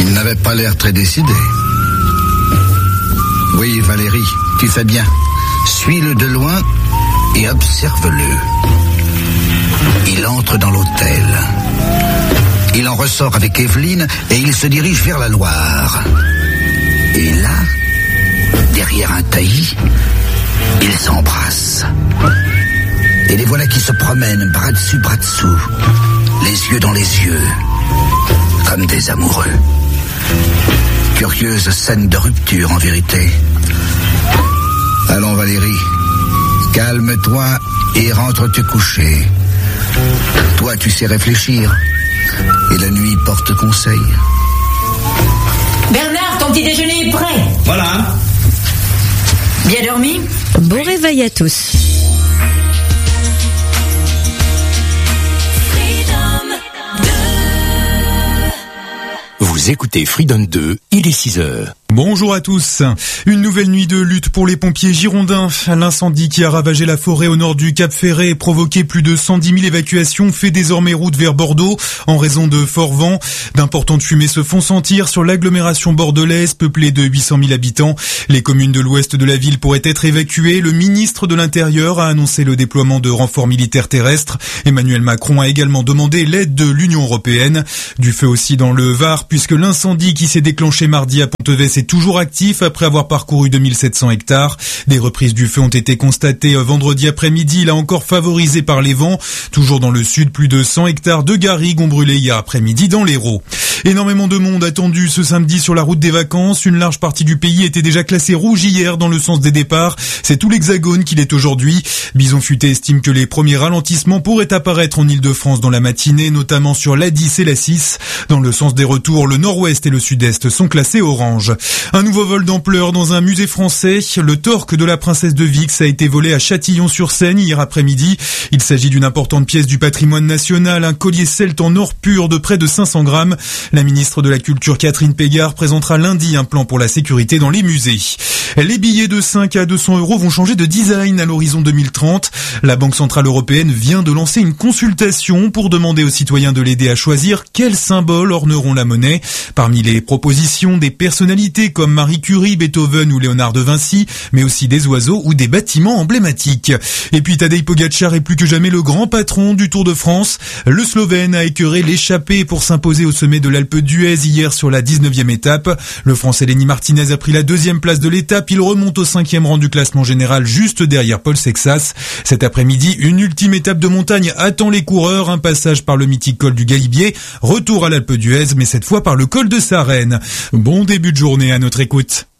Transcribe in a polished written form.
Il n'avait pas l'air très décidé. Oui, Valérie, tu fais bien. Suis-le de loin et observe-le. Il entre dans l'hôtel. Il en ressort avec Evelyne et il se dirige vers la Loire. Et là, derrière un taillis, ils s'embrassent. Et les voilà qui se promènent bras dessus, bras dessous, les yeux dans les yeux, comme des amoureux. Curieuse scène de rupture, en vérité. Allons, Valérie, calme-toi et rentre te coucher. Toi, tu sais réfléchir, et la nuit porte conseil. Bernard, ton petit déjeuner est prêt. Voilà. Bien dormi? Bon réveil à tous. Vous écoutez Freedom 2, il est 6h. Bonjour à tous. Une nouvelle nuit de lutte pour les pompiers girondins. L'incendie qui a ravagé la forêt au nord du Cap Ferret et provoqué plus de 110 000 évacuations fait désormais route vers Bordeaux en raison de forts vents. D'importantes fumées se font sentir sur l'agglomération bordelaise peuplée de 800 000 habitants. Les communes de l'ouest de la ville pourraient être évacuées. Le ministre de l'Intérieur a annoncé le déploiement de renforts militaires terrestres. Emmanuel Macron a également demandé l'aide de l'Union européenne. Du feu aussi dans le Var puisque l'incendie qui s'est déclenché mardi à Ponteves est toujours actif après avoir parcouru 2700 hectares. Des reprises du feu ont été constatées vendredi après-midi, là encore favorisées par les vents. Toujours dans le sud, plus de 100 hectares de garrigues ont brûlé hier après-midi dans l'Hérault. Énormément de monde attendu ce samedi sur la route des vacances. Une large partie du pays était déjà classée rouge hier dans le sens des départs. C'est tout l'Hexagone qui l'est aujourd'hui. Bison Futé estime que les premiers ralentissements pourraient apparaître en Ile-de-France dans la matinée, notamment sur l'A10 et l'A6. Dans le sens des retours, le nord-ouest et le sud-est sont classés orange. Un nouveau vol d'ampleur dans un musée français. Le torque de la princesse de Vix a été volé à Châtillon-sur-Seine hier après-midi. Il s'agit d'une importante pièce du patrimoine national, un collier celte en or pur de près de 500 grammes. La ministre de la Culture Catherine Pégard présentera lundi un plan pour la sécurité dans les musées. Les billets de 5 à 200 € vont changer de design à l'horizon 2030. La Banque Centrale Européenne vient de lancer une consultation pour demander aux citoyens de l'aider à choisir quels symboles orneront la monnaie. Parmi les propositions, des personnalités comme Marie Curie, Beethoven ou Léonard de Vinci, mais aussi des oiseaux ou des bâtiments emblématiques. Et puis Tadej Pogačar est plus que jamais le grand patron du Tour de France. Le Slovène a écœuré l'échappée pour s'imposer au sommet de l'Alpe d'Huez hier sur la 19e étape. Le Français Lenny Martinez a pris la 2e place de l'étape. Il remonte au 5e rang du classement général juste derrière Paul Sexas. Cet après-midi, une ultime étape de montagne attend les coureurs. Un passage par le mythique col du Galibier. Retour à l'Alpe d'Huez, mais cette fois par le col de Sarenne. Bon début de journée à notre écoute.